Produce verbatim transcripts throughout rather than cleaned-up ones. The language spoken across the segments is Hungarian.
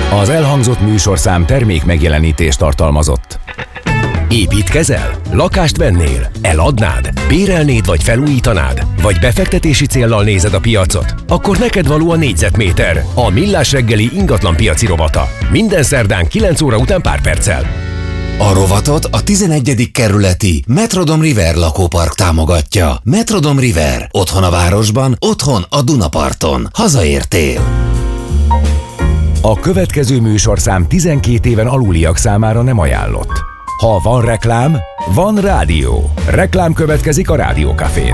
Az elhangzott műsorszám termék megjelenítést tartalmazott. Építkezel? Lakást vennél? Eladnád? Bérelnéd vagy felújítanád? Vagy befektetési céllal nézed a piacot? Akkor neked való a négyzetméter, a Millás reggeli ingatlan piaci rovata. Minden szerdán kilenc óra után pár perccel. A rovatot a tizenegyedik kerületi Metrodom River lakópark támogatja. Metrodom River. Otthon a városban, otthon a Dunaparton. Hazaértél. A következő műsorszám tizenkét éven aluliak számára nem ajánlott. Ha van reklám, van rádió. Reklám következik a Rádiókafén.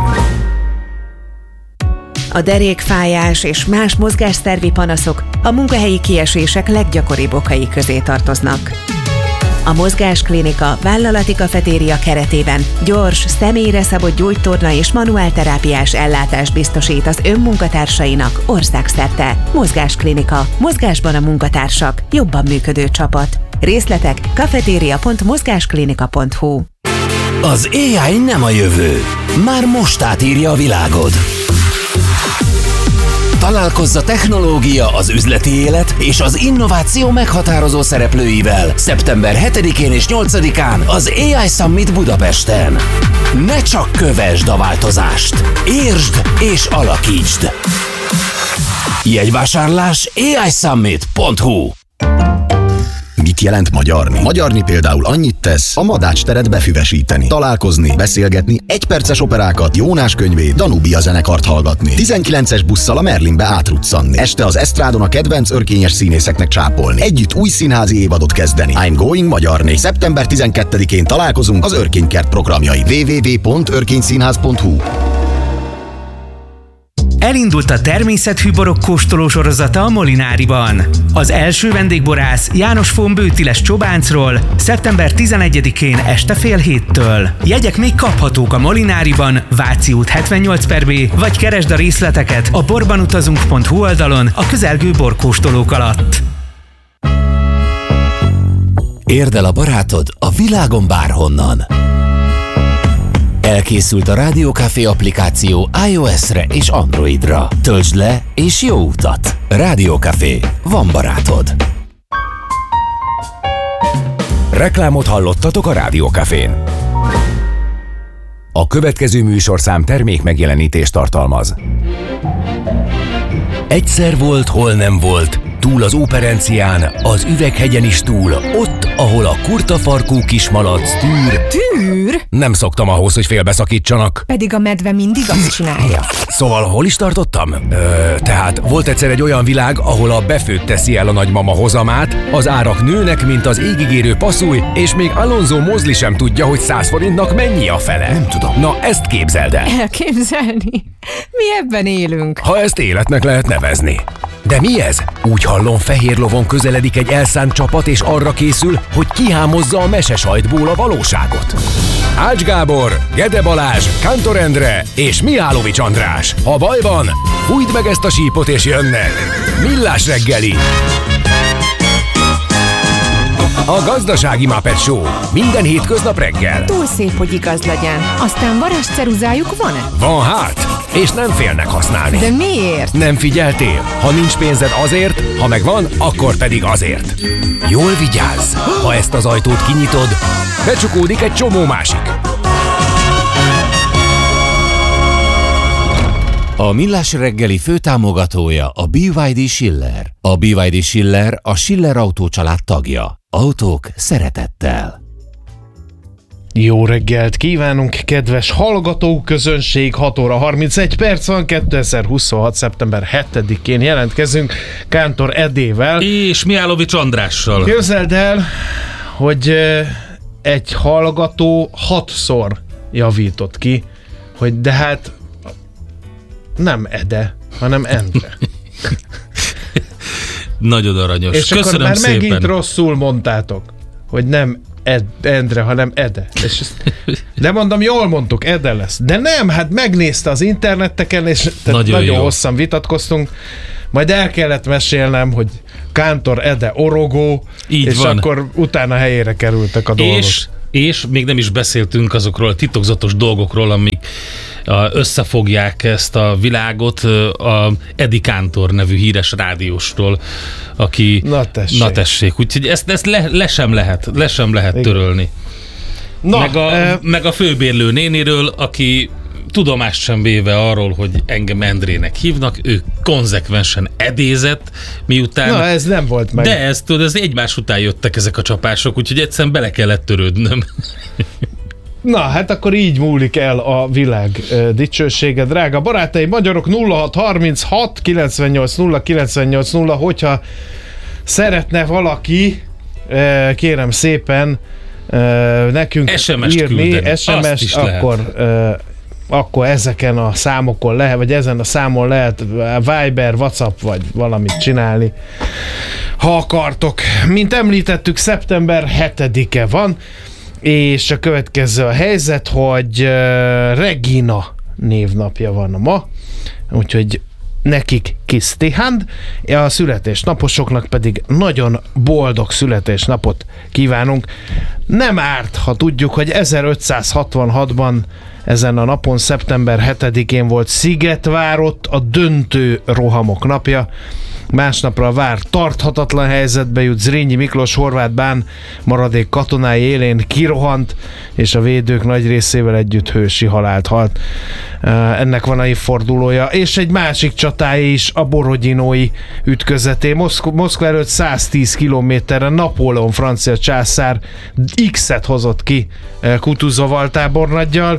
A derékfájás és más mozgásszervi panaszok a munkahelyi kiesések leggyakoribb okai közé tartoznak. A Mozgásklinika vállalati kafetéria keretében gyors, személyre szabott gyógytorna és manuálterápiás ellátást biztosít az önmunkatársainak országszerte. Mozgásklinika. Mozgásban a munkatársak. Jobban működő csapat. Részletek kafetéria pont mozgásklinika pont hu. Az á i nem a jövő. Már most átírja a világod. Találkozz a technológia, az üzleti élet és az innováció meghatározó szereplőivel szeptember hetedikén és nyolcadikán az á i Summit Budapesten. Ne csak kövesd a változást, értsd és alakítsd! Jegyvásárlás á i summit pont hu. Mit jelent magyarni? Magyarni például annyit tesz, a Madács teret befüvesíteni, találkozni, beszélgetni, egyperces operákat, Jónás könyvét, Danubia zenekart hallgatni, tizenkilences busszal a Merlinbe átruccanni, este az esztrádon a kedvenc örkényes színészeknek csápolni, együtt új színházi évadot kezdeni. I'm going magyarni. szeptember tizenkettedikén találkozunk az Örkénykert programjai. double-u double-u double-u pont örkényszínház pont hu. Elindult a természetfű borok kóstoló sorozata a Molináriban. Az első vendégborász János von Bőtiles Csobáncról szeptember tizenegyedikén este fél héttől. Jegyek még kaphatók a Molináriban, Váci út hetvennyolc per B, vagy keresd a részleteket a borbanutazunk pont hu oldalon a közelgő borkóstolók alatt. Érd el a barátod a világon bárhonnan. Elkészült a Rádiókafé applikáció iOS-re és Androidra. Töltsd le és jó utat! Rádiókafé. Van barátod. Reklámot hallottatok a Rádiókafén. A következő műsorszám termék megjelenítést tartalmaz. Egyszer volt, hol nem volt, túl az Óperencián, az Üveghegyen is túl, ott, ahol a kurtafarkú kismalac tűr. Tűr? Nem szoktam ahhoz, hogy félbeszakítsanak. Pedig a medve mindig azt csinálja. Szóval hol is tartottam? Ö, tehát volt egyszer egy olyan világ, ahol a befőtt teszi el a nagymama hozamát, az árak nőnek, mint az égigérő passzúj, és még Alonso Mosley sem tudja, hogy száz forintnak mennyi a fele. Nem tudom. Na, ezt képzeld el. Elképzelni? Mi ebben élünk. Ha ezt életnek lehet nevezni. De mi ez? Úgy hallom, fehér lovon közeledik egy elszánt csapat, és arra készül, hogy kihámozza a mesesajtból a valóságot. Ács Gábor, Gede Balázs, Kántor Endre és Mihálovics András. Ha baj van, fújd meg ezt a sípot és jönnek. Millás reggeli. A Gazdasági Muppet Show. Minden hétköznap reggel. Túl szép, hogy igaz legyen. Aztán varázsceruzájuk van-e? Van hát, és nem félnek használni. De miért? Nem figyeltél? Ha nincs pénzed azért, ha megvan, akkor pedig azért. Jól vigyázz! Ha ezt az ajtót kinyitod, becsukódik egy csomó másik. A Millás reggeli főtámogatója a bé vé dé Schiller. A bé vé dé Schiller a Schiller Autó család tagja. Autók szeretettel. Jó reggelt kívánunk, kedves hallgató közönség! hat óra harmincegy perc van, kétezer-huszonhat. szeptember hetedikén jelentkezünk Kántor Edével. És Mihálovics Andrással. Képzeld el, hogy egy hallgató hatszor javított ki, hogy de hát nem Ede, hanem Endre. Nagyon aranyos. És Köszönöm akkor már szépen. megint rosszul mondtátok, hogy nem Ed, Endre, hanem Ede. És ezt, de mondom, jól mondtuk, Ede lesz. De nem, hát megnézte az interneteken, és nagyon, nagyon hosszan vitatkoztunk. Majd el kellett mesélnem, hogy Kántor Ede orogó, így és van. Akkor utána helyére kerültek a dolgok. És, és még nem is beszéltünk azokról a titokzatos dolgokról, amik összefogják ezt a világot a Eddie Cantor nevű híres rádiósról, aki... Na tessék. Na tessék. Úgyhogy ezt, ezt le, le sem lehet, le sem lehet Igen. törölni. Na, meg, a, e... meg a főbérlő néniről, aki tudomást sem véve arról, hogy engem Endrének hívnak, ő konzekvensen edézett, miután... Na, ez nem volt meg. De ez, tudod, ez egymás után jöttek ezek a csapások, úgyhogy egyszerűen bele kellett törődnöm. Na, hát akkor így múlik el a világ uh, dicsősége. Drága barátaim, magyarok nulla hat harminchat kilencvennyolc nulla kilencvennyolc nulla, hogyha szeretne valaki, uh, kérem szépen, uh, nekünk es em est írni, küldeni. es em es, akkor, uh, akkor ezeken a számokon lehet, vagy ezen a számon lehet Viber, WhatsApp, vagy valamit csinálni, ha akartok. Mint említettük, szeptember hetedike van, és a következő a helyzet, hogy uh, Regina névnapja van ma, úgyhogy nekik Kisztihand, a születésnaposoknak pedig nagyon boldog születésnapot kívánunk. Nem árt, ha tudjuk, hogy ezerötszázhatvanhatban ezen a napon, szeptember hetedikén volt Szigetvárott a döntő rohamok napja. Másnapra a vár tarthatatlan helyzetbe jut, Zrínyi Miklós horvát bán maradék katonái élén kirohant, és a védők nagy részével együtt hősi halált halt. Ennek van a évfordulója, és egy másik csatája is, a Borodinói ütközeté. Moszk- Moszkva előtt száztíz kilométerre Napóleon francia császár X-et hozott ki Kutuzov tábornaggyal.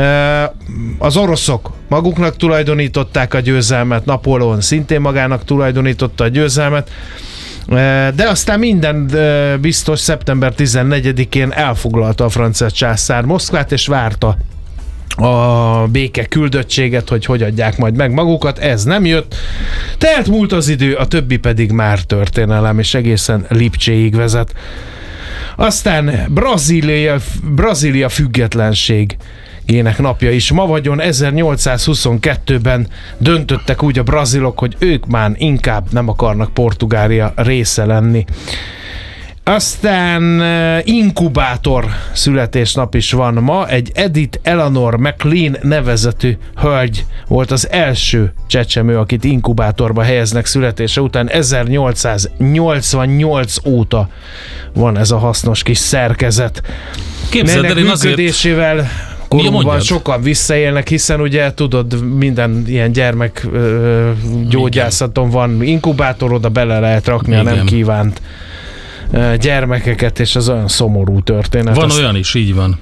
Az oroszok maguknak tulajdonították a győzelmet, Napóleon szintén magának tulajdonította a győzelmet, de aztán minden biztos szeptember tizennegyedikén elfoglalta a francia császár Moszkvát, és várta a béke küldöttséget, hogy hogy adják majd meg magukat. Ez nem jött. Telt múlt az idő, a többi pedig már történelem, és egészen Lipcséig vezet. Aztán Brazília, Brazília függetlenség ének napja is ma vagyon. ezernyolcszázhuszonkettőben döntöttek úgy a brazilok, hogy ők már inkább nem akarnak Portugália része lenni. Aztán inkubátor születésnap is van ma. Egy Edith Eleanor McLean nevezetű hölgy volt az első csecsemő, akit inkubátorba helyeznek születése után. ezernyolcszáznyolcvannyolc óta van ez a hasznos kis szerkezet. Képzeld el, én működésével azért... korunkban sokan visszaélnek, hiszen ugye tudod, minden ilyen gyermek ö, gyógyászaton van inkubátor, oda bele lehet rakni a nem kívánt gyermekeket, és az olyan szomorú történet. Van Azt... olyan is, így van.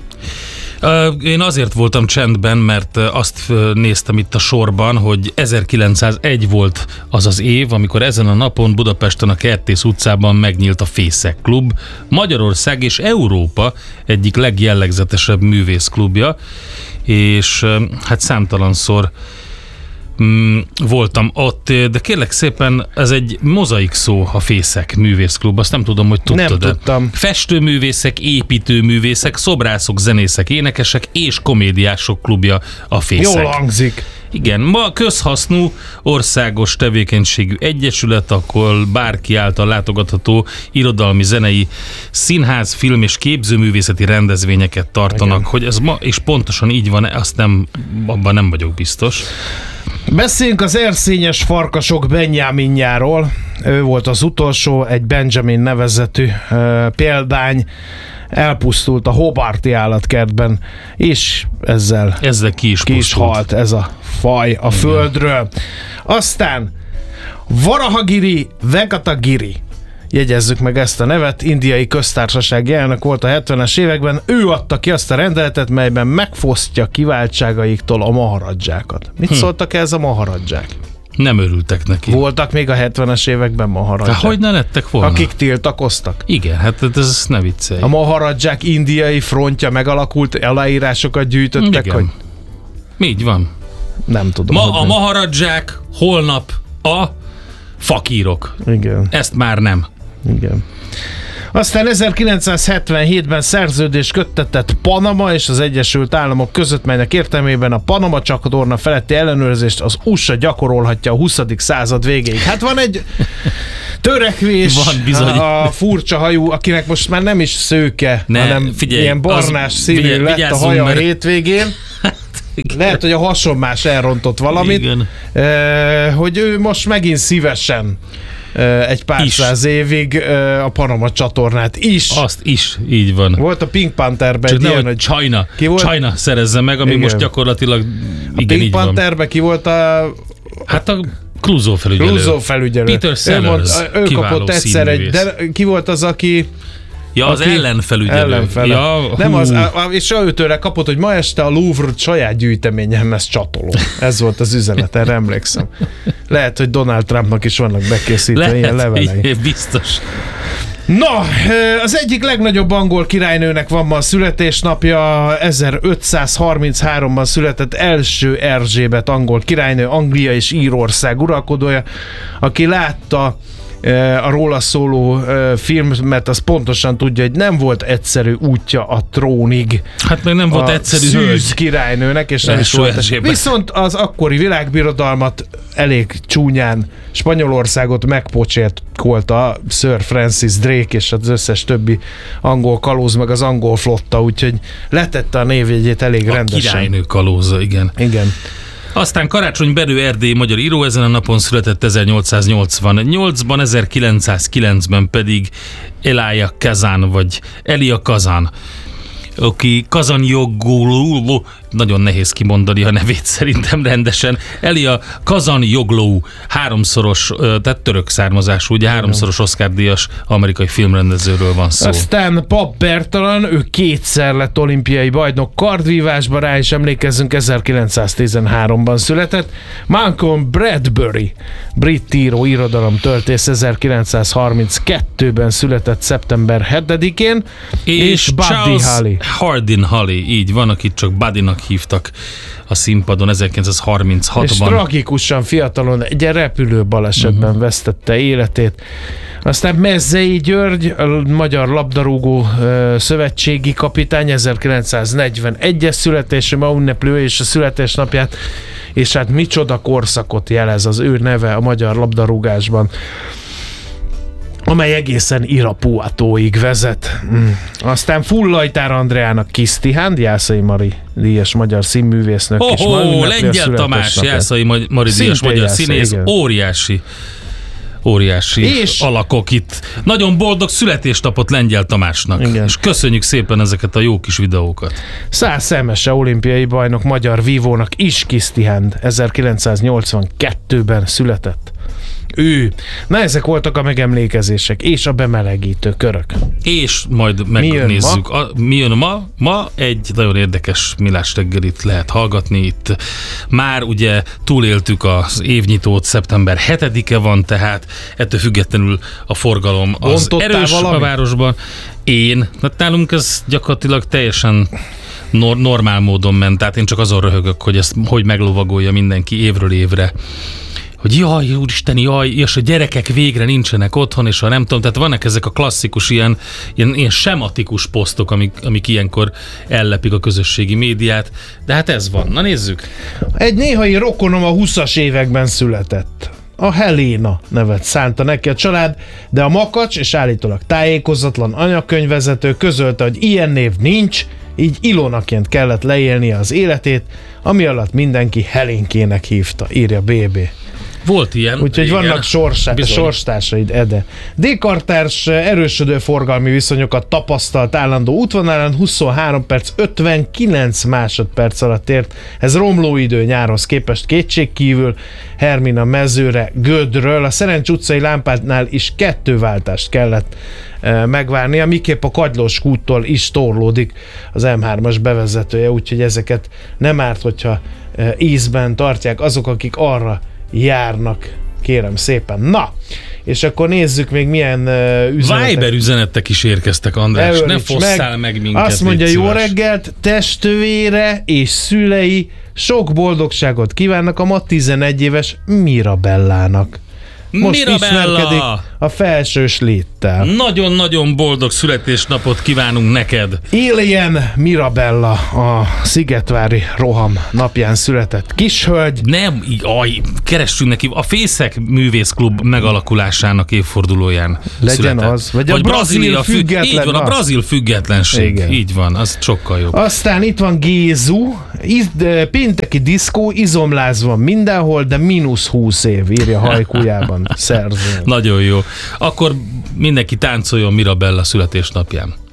Én azért voltam csendben, mert azt néztem itt a sorban, hogy ezerkilencszázegy volt az az év, amikor ezen a napon Budapesten a Kertész utcában megnyílt a Fészek Klub, Magyarország és Európa egyik legjellegzetesebb művészklubja, és hát számtalanszor Mm, voltam ott, de kérlek szépen, ez egy mozaik szó, a Fészek Művészklub, azt nem tudom, hogy tudtad. Nem tudtam. Festőművészek, építőművészek, szobrászok, zenészek, énekesek és komédiások klubja a Fészek. Jól hangzik. Igen, ma közhasznú, országos tevékenységű egyesület, akkor bárki által látogatható irodalmi, zenei, színház, film és képzőművészeti rendezvényeket tartanak. Igen. Hogy ez ma és pontosan így van, azt nem, abban nem vagyok biztos. Beszéljünk az erszényes farkasok Benjaminjáról. Ő volt az utolsó, egy Benjamin nevezetű uh, példány. Elpusztult a Hobarti állatkertben, és ezzel, ezzel ki is, ki is halt ez a faj a Igen. földről. Aztán Varahagiri Vegatagiri, jegyezzük meg ezt a nevet, indiai köztársasági elnök volt a hetvenes években, ő adta ki azt a rendeletet, melyben megfosztja kiváltságaiktól a maharadzsákat. Mit hm. szóltak ez a maharadzsák? Nem örültek neki. Voltak még a hetvenes években maharadzsák. De hogy ne lettek volna? Akik tiltakoztak. Igen, hát ez ne viccelj. A maharadzsák indiai frontja megalakult, aláírásokat gyűjtöttek, Igen. hogy... Így van. Nem tudom. Ma a nem. maharadzsák, holnap a fakírok. Igen. Ezt már nem. Igen. Aztán ezerkilencszázhetvenhétben szerződést köttetett Panama és az Egyesült Államok között, melynek értelmében a Panama csatorna feletti ellenőrzést az u es á gyakorolhatja a huszadik század végéig. Hát van egy törekvés van bizony. A furcsa hajú, akinek most már nem is szőke, ne, hanem figyelj, ilyen barnás színű lett a haja a hétvégén. Lehet, hogy a hasonmás elrontott valamit, eh, hogy ő most megint szívesen eh, egy pár is. száz évig eh, a Panama csatornát is. Azt is, így van. Volt a Pink Pantherben egy ilyen, hogy China, ki volt? China szerezze meg, ami igen. most gyakorlatilag a igen, Pink Pantherben ki volt a... Hát a Clouseau felügyelő. Clouseau felügyelő. Peter Sellers, ő, ő kapott egyszer egy, de ki volt az, aki... Ja, az ellenfelügyelő. Ellenfele. Ja, nem az, és őtőre kapott, hogy ma este a Louvre saját gyűjteményemhez csatoló. Ez volt az üzenet, erre emlékszem. Lehet, hogy Donald Trumpnak is vannak bekészítve Lehet, ilyen levelei. Biztos. Na, az egyik legnagyobb angol királynőnek van ma a születésnapja, ezerötszázharmincháromban született első Erzsébet angol királynő, Anglia és Írország uralkodója, aki látta a róla szóló filmet, az pontosan tudja, hogy nem volt egyszerű útja a trónig. Hát meg nem volt egyszerű szűz királynőnek, és nem is volt esély. Viszont az akkori világbirodalmat elég csúnyán, Spanyolországot megpocsékolta Sir Francis Drake és az összes többi angol kalóz, meg az angol flotta, úgyhogy letette a névjegyét elég a rendesen. A királynő kalóza, igen. Igen. Aztán Karácsony Berő erdélyi magyar író, ezen a napon született ezernyolcszáznyolcvannyolcban, ezerkilencszázkilencben pedig Elia Kazan, vagy Elia Kazan, aki Kazanjoglou, nagyon nehéz kimondani a nevét szerintem rendesen, Elia Kazanjoglou, háromszoros, tehát török származású, ugye háromszoros Oscar-díjas amerikai filmrendezőről van szó. Aztán Pap Bertalan, ő kétszer lett olimpiai bajnok kardvívásban, rá is emlékezzünk, ezerkilencszáztizenháromban született. Malcolm Bradbury, brit író, irodalomtörtész, ezerkilencszázharminckettőben született szeptember hetedikén, és, és Buddy Holly. Hardin Holly, így van, akit csak Buddynak hívtak a színpadon ezerkilencszázharminchatban. És tragikusan fiatalon egy repülő balesetben uh-huh. vesztette életét. Aztán Mezzei György, a magyar labdarúgó uh, szövetségi kapitány, ezerkilencszáznegyvenegyes születésű, ma ünnepli és a születésnapját, és hát micsoda korszakot jelez az ő neve a magyar labdarúgásban, amely egészen Irapuatóig vezet. Mm. Aztán Fullajtár Andreának Kisztihán, Jászai Mari díjas magyar színművésznök. Oh, oh, Lengyel Tamás, Jászai Mari díjas magyar Jászai, színész, igen. óriási. Óriási és alakok itt. Nagyon boldog születésnapot Lengyel Tamásnak. Igen. És köszönjük szépen ezeket a jó kis videókat. Szász Szemese olimpiai bajnok magyar vívónak is Kisztihán ezerkilencszáznyolcvankettőben született. Ő. Na, ezek voltak a megemlékezések és a bemelegítő körök. És majd megnézzük. Mi jön ma? A, mi jön ma? Ma egy nagyon érdekes Millás reggelit lehet hallgatni. Itt már ugye túléltük az évnyitót, szeptember hetedike van, tehát ettől függetlenül a forgalom az Bontottál erős valami? A városban. Én, hát nálunk ez gyakorlatilag teljesen nor- normál módon ment, tehát én csak azon röhögök, hogy ezt hogy meglovagolja mindenki évről évre, hogy jaj, úristen, jaj, és a gyerekek végre nincsenek otthon, és ha nem tudom, tehát vannak ezek a klasszikus ilyen, ilyen, ilyen sematikus posztok, amik, amik ilyenkor ellepik a közösségi médiát, de hát ez van. Na nézzük! Egy néhai rokonom a huszas években született. A Helena nevet szánta neki a család, de a makacs és állítólag tájékozatlan anyakönyvvezető közölte, hogy ilyen név nincs, így Ilonaként kellett leélnie az életét, ami alatt mindenki Helénkének hívta, írja bé bé. Volt ilyen. Úgyhogy igen. Vannak sorsá- sorstársaid, Ede. D-kartárs erősödő forgalmi viszonyokat tapasztalt állandó útvonalán huszonhárom perc ötvenkilenc másodperc alatt ért. Ez romló idő nyárhoz képest kétségkívül. Hermina mezőre Gödről a Szerencs utcai lámpádnál is kettő váltást kellett e, megvárnia, miképp a Kagylós kúttól is torlódik az em hármas bevezetője, úgyhogy ezeket nem árt, hogyha e, ízben tartják azok, akik arra járnak, kérem szépen. Na, és akkor nézzük még milyen uh, üzenetek. Viber üzenetek is érkeztek, András. Elöríts ne fosszál meg, meg minket. Azt mondja, jó reggelt, testvére és szülei sok boldogságot kívánnak a ma tizenegy éves Mirabellának. Most Mirabella! ismerkedik a felsős léttel. Nagyon-nagyon boldog születésnapot kívánunk neked. Alien Mirabella, a Szigetvári Roham napján született kishölgy. Nem, aj, keressünk neki a Fészek Művészklub megalakulásának évfordulóján Legyen született. az. Vagy, Vagy a brazil függ... független. Így van, a brazil függetlenség. Igen. Így van, az sokkal jobb. Aztán itt van Gézu, pénteki diszkó, izomláz van mindenhol, de mínusz húsz év, írja hajkujában szerző. Nagyon jó. Akkor mindenki táncoljon Mirabella születésnapján.